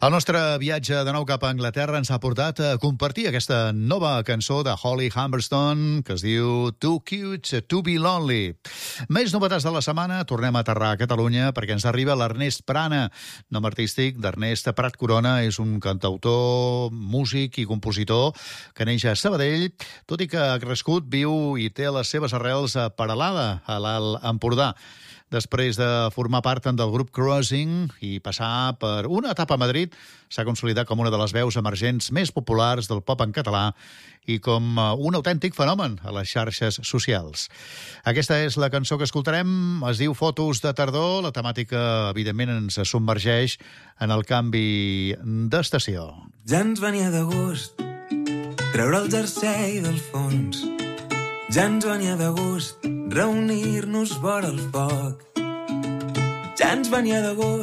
El nostre viatge de nou cap a Anglaterra ens ha portat a compartir aquesta nova cançó de Holly Humberstone que es diu Too Cute to be Lonely. Més novetats de la setmana, tornem a aterrar a Catalunya perquè ens arriba l'Ernest Prana. Nom artístic d'Ernest Prat Corona, és un cantautor, músic i compositor que neix a Sabadell, tot i que ha crescut, viu i té les seves arrels a Peralada, a l'Alt Empordà. Després de formar part del grup Crossing i passar per una etapa a Madrid, s'ha consolidat com una de les veus emergents més populars del pop en català i com un autèntic fenomen a les xarxes socials. Aquesta és la cançó que escoltarem, es diu Fotos de tardor. La temàtica, evidentment, ens submergeix en el canvi d'estació. Ja ens venia de gust treure el jersei del fons. Ja ens venia de gust reunir-nos vora el foc. Ja ens venia de gust